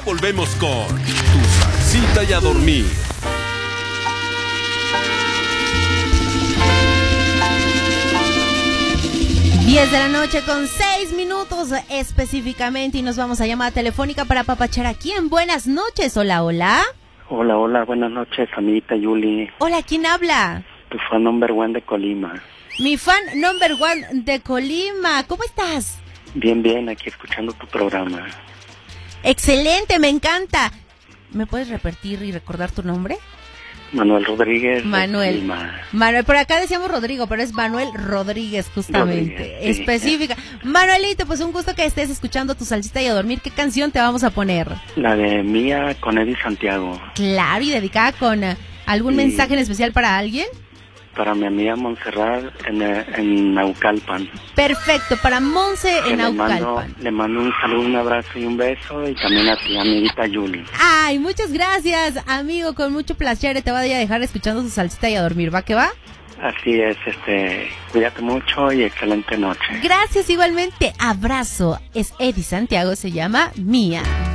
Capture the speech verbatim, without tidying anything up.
volvemos con Tu Salsita y a Dormir. diez de la noche con seis minutos específicamente y nos vamos a llamada telefónica para apapachar a quién. Buenas noches, hola, hola. Hola, hola, buenas noches, amiguita Yuli. Hola, ¿quién habla? Tu fan number one de Colima. Mi fan number one de Colima, ¿cómo estás? Bien, bien, aquí escuchando tu programa. Excelente, me encanta. ¿Me puedes repetir y recordar tu nombre? Manuel Rodríguez. Manuel. Manuel, por acá decíamos Rodrigo, pero es Manuel Rodríguez, justamente. Rodríguez, sí. Específica. Manuelito, pues un gusto que estés escuchando Tu Salsita y a Dormir. ¿Qué canción te vamos a poner? La de Mía con Eddie Santiago. Claro, y dedicada con uh, algún sí. mensaje en especial para alguien. Para mi amiga Montserrat en, en Naucalpan. Perfecto, para Monse en Naucalpan. Le mando, le mando un saludo, un abrazo y un beso, y también a ti, amiguita Yuli. Ay, muchas gracias, amigo, con mucho placer. Te voy a dejar escuchando Tu Salsita y a Dormir, ¿va que va? Así es, este, cuídate mucho y excelente noche. Gracias igualmente, abrazo. Es Eddie Santiago, se llama Mía.